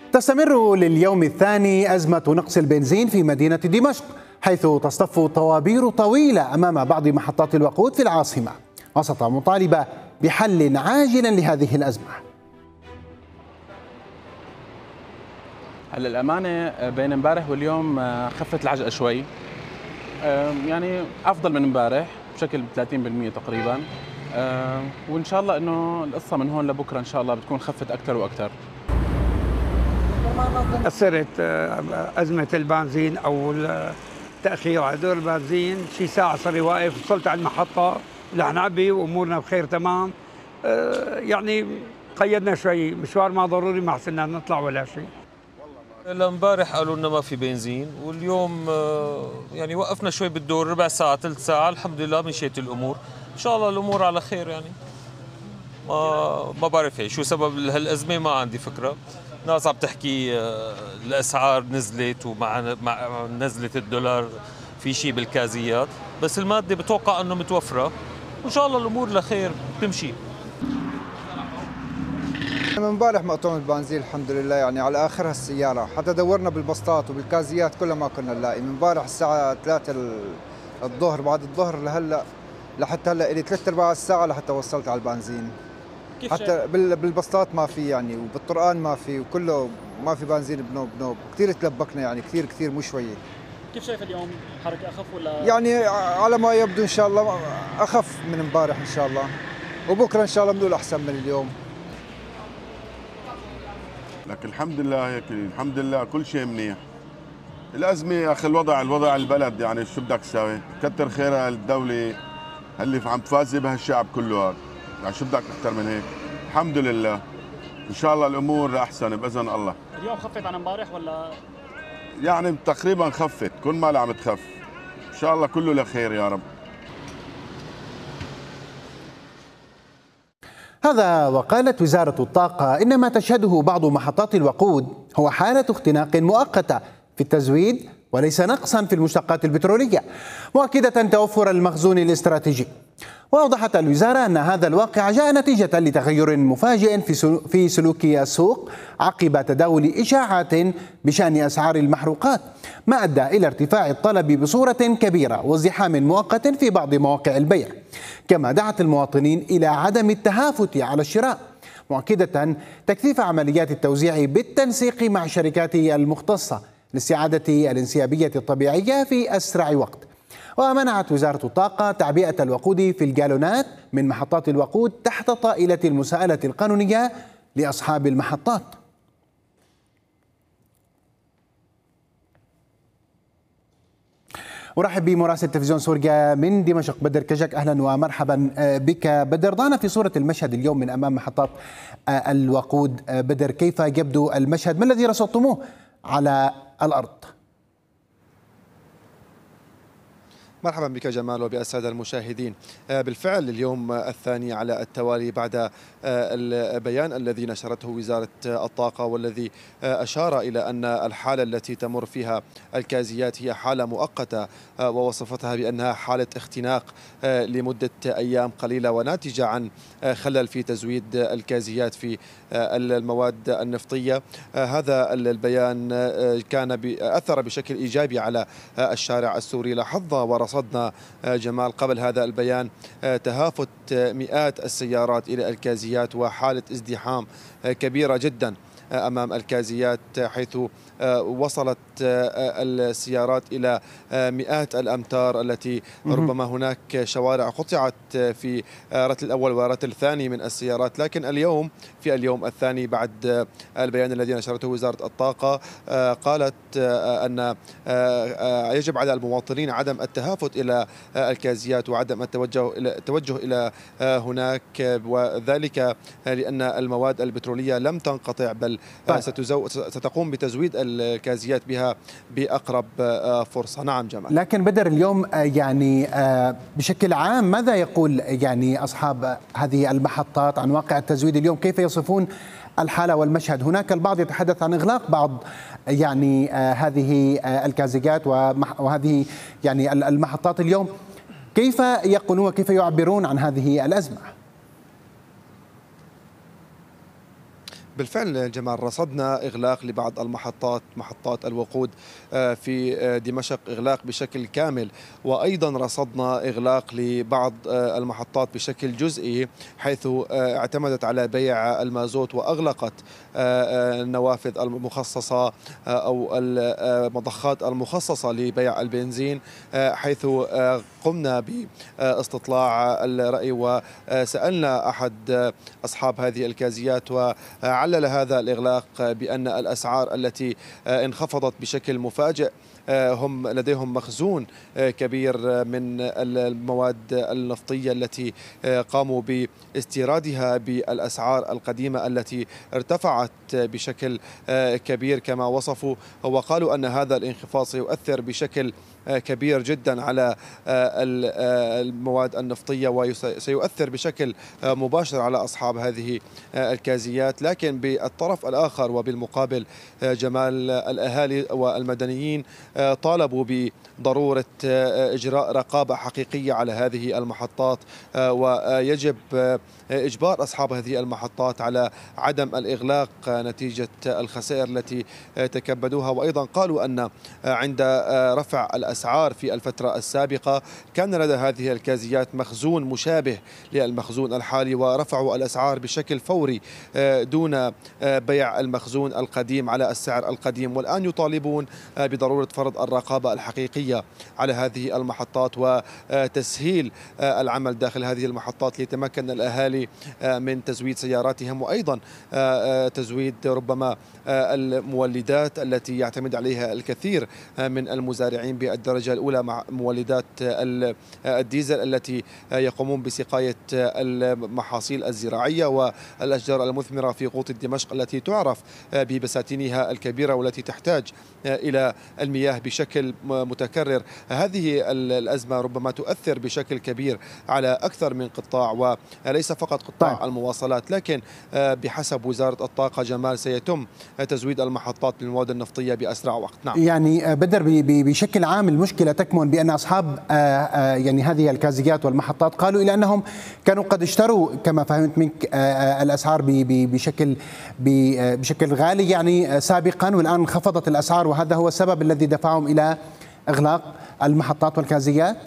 تستمر لليوم الثاني أزمة نقص البنزين في مدينة دمشق، حيث تصطف طوابير طويلة أمام بعض محطات الوقود في العاصمة، وسط مطالبة بحل عاجل لهذه الأزمة. هلا الأمانة بين امبارح واليوم خفت العجقة شوي، يعني أفضل من امبارح بشكل 30% تقريبا، وإن شاء الله إنه القصة من هون لبكرة إن شاء الله بتكون خفت أكثر وأكثر. أثرت أزمة البنزين أو التأخير على دور البنزين، شي ساعة صار واقف، وصلت على المحطة رح نعبي وأمورنا بخير تمام. يعني قيدنا شوي، مشوار ما ضروري ما حسنا نطلع ولا شيء. امبارح قالوا لنا ما في بنزين، واليوم يعني وقفنا شوي بالدور ربع ساعة ثلث ساعة، الحمد لله مشيت الأمور، إن شاء الله الأمور على خير. يعني ما بعرف شو سبب هالأزمة، ما عندي فكرة. ناس عم تحكي الأسعار نزلت ومع نزلة الدولار في شيء بالكازيات، بس المادة بتوقع أنه متوفرة، وإن شاء الله الأمور لخير بتمشي. من امبارح مقطوع البنزين الحمد لله، يعني على اخرها السياره، حتى دورنا بالبسطات وبالكازيات كلها ما كنا نلاقي. من امبارح الساعه 3 الظهر، بعد الظهر لهلا لحتى هلا لي 3/4 الساعه لحتى وصلت على البنزين. حتى بالبسطات ما في يعني، وبالطرقان ما في، وكله ما في بنزين بنوب بنوب. كثير تلبكنا يعني، كثير مو شويه. كيف شايف اليوم؟ حركه اخف ولا؟ يعني على ما يبدو ان شاء الله اخف من امبارح ان شاء الله، وبكره ان شاء الله بنقول احسن من اليوم. لكن الحمد لله هيك، الحمد لله كل شيء منيح. الأزمة يا أخي الوضع البلد، يعني شو بدك تساوي؟ كتر خيرها الدولة اللي عم تفازي بها الشعب كله هذا، يعني شو بدك أكثر من هيك؟ الحمد لله، إن شاء الله الأمور أحسن بإذن الله. اليوم خفت عن امبارح ولا؟ يعني تقريبا خفت، كل ما عم تخف. إن شاء الله كله لخير يا رب. هذا وقالت وزارة الطاقة إن ما تشهده بعض محطات الوقود هو حالة اختناق مؤقتة في التزويد وليس نقصا في المشتقات البترولية، مؤكدة توفر المخزون الاستراتيجي. وأوضحت الوزارة أن هذا الواقع جاء نتيجة لتغير مفاجئ في سلوك السوق عقب تداول إشاعات بشأن أسعار المحروقات، ما أدى إلى ارتفاع الطلب بصورة كبيرة وازدحام مؤقت في بعض مواقع البيع، كما دعت المواطنين إلى عدم التهافت على الشراء، مؤكدة تكثيف عمليات التوزيع بالتنسيق مع الشركات المختصة لاستعادة الانسيابية الطبيعية في أسرع وقت. ومنعت وزارة الطاقة تعبئة الوقود في الجالونات من محطات الوقود تحت طائلة المساءلة القانونية لأصحاب المحطات. أرحب بمراسل تلفزيون سوريا من دمشق بدر كجك، أهلا ومرحبا بك بدر. ضعنا في صورة المشهد اليوم من أمام محطات الوقود. بدر، كيف يبدو المشهد؟ ما الذي رصدتموه على الأرض؟ مرحبا بك جمال وبالسادة المشاهدين. بالفعل اليوم الثاني على التوالي بعد البيان الذي نشرته وزارة الطاقة، والذي أشار إلى أن الحالة التي تمر فيها الكازيات هي حالة مؤقتة، ووصفتها بأنها حالة اختناق لمدة أيام قليلة وناتجة عن خلل في تزويد الكازيات في المواد النفطية. هذا البيان كان أثر بشكل إيجابي على الشارع السوري. لاحظنا ورصدنا جمال قبل هذا البيان تهافت مئات السيارات إلى الكازيات وحالة ازدحام كبيرة جدا أمام الكازيات، حيث وصلت السيارات إلى مئات الأمتار، التي ربما هناك شوارع قطعت في رتل الأول ورتل الثاني من السيارات. لكن اليوم في اليوم الثاني بعد البيان الذي نشرته وزارة الطاقة، قالت أن يجب على المواطنين عدم التهافت إلى الكازيات وعدم التوجه إلى هناك، وذلك لأن المواد البترولية لم تنقطع، بل ستقوم بتزويد الكازيات بها بأقرب فرصة. نعم جمال. لكن بدر، اليوم يعني بشكل عام ماذا يقول يعني أصحاب هذه المحطات عن واقع التزويد اليوم؟ كيف يصفون الحالة والمشهد؟ هناك البعض يتحدث عن إغلاق بعض يعني هذه الكازيات وهذه يعني المحطات اليوم. كيف يقولون وكيف يعبرون عن هذه الأزمة؟ بالفعل جمال، رصدنا إغلاق لبعض محطات الوقود في دمشق، إغلاق بشكل كامل، وأيضا رصدنا إغلاق لبعض المحطات بشكل جزئي، حيث اعتمدت على بيع المازوت وأغلقت النوافذ المخصصة أو المضخات المخصصة لبيع البنزين، حيث قمنا باستطلاع الرأي وسألنا أحد أصحاب هذه الكازيات وعلل هذا الإغلاق بأن الأسعار التي انخفضت بشكل مفاجئ، هم لديهم مخزون كبير من المواد النفطية التي قاموا باستيرادها بالأسعار القديمة التي ارتفعت بشكل كبير كما وصفوا، وقالوا أن هذا الانخفاض سيؤثر بشكل كبير جدا على المواد النفطية وسيؤثر بشكل مباشر على أصحاب هذه الكازيات. لكن بالطرف الآخر وبالمقابل جمال، الأهالي والمدنيين طالبوا بضرورة إجراء رقابة حقيقية على هذه المحطات، ويجب إجبار أصحاب هذه المحطات على عدم الإغلاق نتيجة الخسائر التي تكبدوها. وأيضا قالوا أن عند رفع الأسعار في الفترة السابقة كان لدى هذه الكازيات مخزون مشابه للمخزون الحالي، ورفعوا الأسعار بشكل فوري دون بيع المخزون القديم على السعر القديم، والآن يطالبون بضرورة فرض الرقابة الحقيقية على هذه المحطات وتسهيل العمل داخل هذه المحطات ليتمكن الأهالي من تزويد سياراتهم، وأيضا تزويد ربما المولدات التي يعتمد عليها الكثير من المزارعين بالدرجة الأولى مع مولدات الديزل التي يقومون بسقاية المحاصيل الزراعية والأشجار المثمرة في قوط دمشق التي تعرف ببساتينها الكبيرة والتي تحتاج إلى المياه بشكل متكرر. هذه الأزمة ربما تؤثر بشكل كبير على أكثر من قطاع، وليس فقط قطاع المواصلات، لكن بحسب وزارة الطاقة جمال سيتم تزويد المحطات بالمواد النفطية بأسرع وقت. نعم. يعني بدر، بشكل عام المشكلة تكمن بأن أصحاب يعني هذه الكازيات والمحطات قالوا إلى أنهم كانوا قد اشتروا كما فهمت منك الأسعار بشكل غالي يعني سابقا، والآن انخفضت الأسعار، وهذا هو السبب الذي دفعهم إلى إغلاق المحطات والكازيات.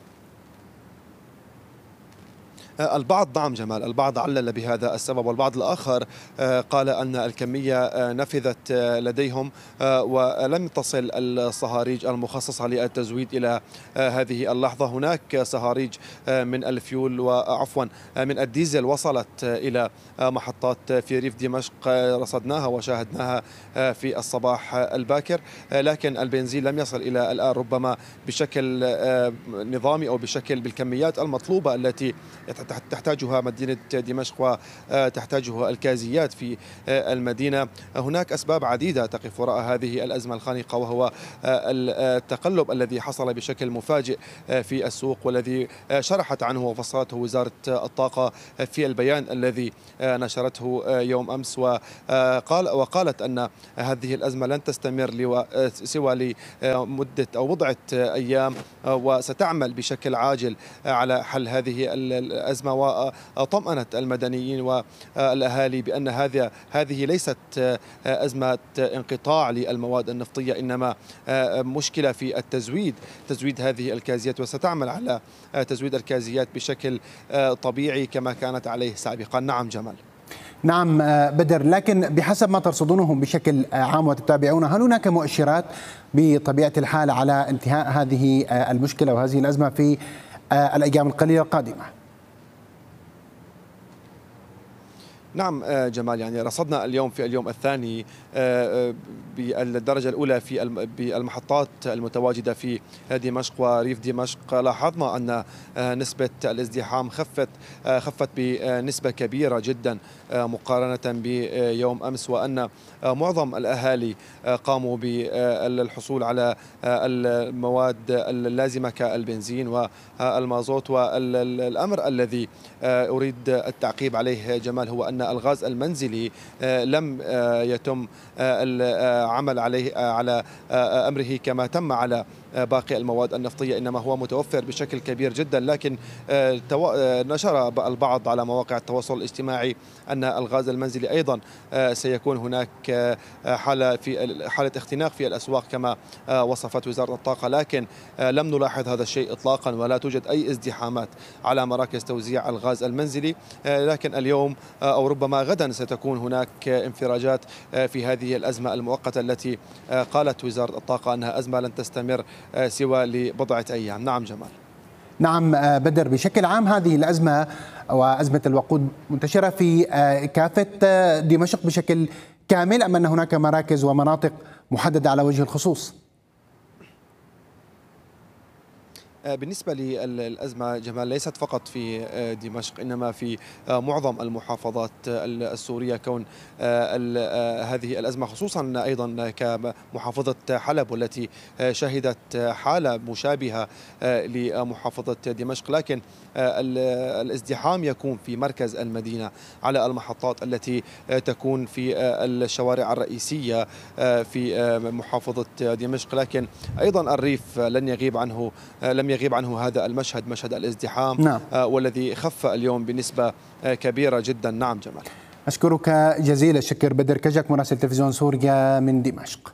البعض نعم جمال، البعض علل بهذا السبب، والبعض الآخر قال أن الكمية نفذت لديهم ولم تصل الصهاريج المخصصة للتزويد إلى هذه اللحظة. هناك صهاريج من الفيول وعفوا من الديزل وصلت إلى محطات في ريف دمشق، رصدناها وشاهدناها في الصباح الباكر، لكن البنزين لم يصل إلى الآن ربما بشكل نظامي أو بشكل بالكميات المطلوبة التي تحتاجها مدينة دمشق وتحتاجها الكازيات في المدينة. هناك أسباب عديدة تقف وراء هذه الأزمة الخانقة، وهو التقلب الذي حصل بشكل مفاجئ في السوق والذي شرحت عنه وفصلته وزارة الطاقة في البيان الذي نشرته يوم أمس، وقالت أن هذه الأزمة لن تستمر سوى لمدة أو بضعة أيام، وستعمل بشكل عاجل على حل هذه الأزمة، وطمأنت المدنيين والأهالي بأن هذه ليست أزمة انقطاع للمواد النفطية، إنما مشكلة في تزويد هذه الكازيات، وستعمل على تزويد الكازيات بشكل طبيعي كما كانت عليه سابقا. نعم جمال. نعم بدر، لكن بحسب ما ترصدونه بشكل عام وتتابعونه، هل هناك مؤشرات بطبيعة الحال على انتهاء هذه المشكلة وهذه الأزمة في الأيام القليلة القادمة؟ نعم جمال، يعني رصدنا اليوم في اليوم الثاني بالدرجة الأولى في المحطات المتواجدة في دمشق وريف دمشق، لاحظنا أن نسبة الازدحام خفت بنسبة كبيرة جدا مقارنة بيوم أمس، وأن معظم الأهالي قاموا بالحصول على المواد اللازمة كالبنزين والمازوت. والأمر الذي أريد التعقيب عليه جمال هو أن الغاز المنزلي لم يتم العمل عليه على أمره كما تم على باقي المواد النفطية إنما هو متوفر بشكل كبير جدا. لكن نشر البعض على مواقع التواصل الاجتماعي أن الغاز المنزلي أيضا سيكون هناك حالة اختناق في الأسواق كما وصفت وزارة الطاقة، لكن لم نلاحظ هذا الشيء إطلاقا ولا توجد أي ازدحامات على مراكز توزيع الغاز المنزلي. لكن اليوم أو ربما غدا ستكون هناك انفراجات في هذه الأزمة المؤقتة التي قالت وزارة الطاقة أنها أزمة لن تستمر سوى لبضعة أيام. نعم جمال. نعم بدر، بشكل عام هذه الأزمة وأزمة الوقود منتشرة في كافة دمشق بشكل كامل أم أن هناك مراكز ومناطق محددة على وجه الخصوص؟ بالنسبة للأزمة جمال ليست فقط في دمشق إنما في معظم المحافظات السورية، كون هذه الأزمة خصوصا أيضا كمحافظة حلب والتي شهدت حالة مشابهة لمحافظة دمشق. لكن الازدحام يكون في مركز المدينة على المحطات التي تكون في الشوارع الرئيسية في محافظة دمشق. لكن أيضا الريف لم يغيب عنه هذا المشهد، مشهد الازدحام. نعم. والذي خف اليوم بنسبة كبيرة جدا. نعم جمال. أشكرك جزيل الشكر بدر كجك مراسل تلفزيون سوريا من دمشق.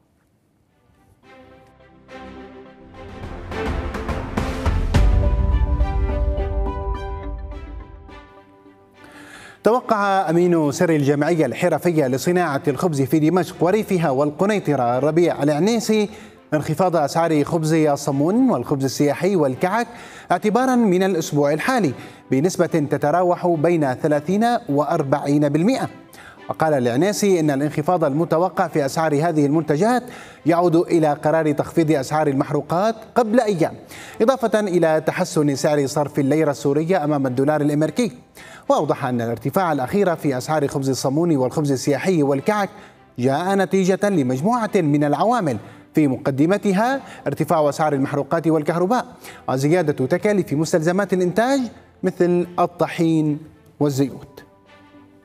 توقع أمين سر الجمعية الحرفية لصناعة الخبز في دمشق وريفها والقنيطرة ربيع العنيسي انخفاض أسعار خبز الصمون والخبز السياحي والكعك اعتبارا من الأسبوع الحالي بنسبة تتراوح بين 30 و40%. وقال العنيسي إن الانخفاض المتوقع في أسعار هذه المنتجات يعود إلى قرار تخفيض أسعار المحروقات قبل أيام، إضافة إلى تحسن سعر صرف الليرة السورية أمام الدولار الأمريكي. وأوضح أن الارتفاع الأخير في أسعار خبز الصمون والخبز السياحي والكعك جاء نتيجة لمجموعة من العوامل، في مقدمتها ارتفاع أسعار المحروقات والكهرباء وزيادة تكاليف مستلزمات الإنتاج مثل الطحين والزيوت.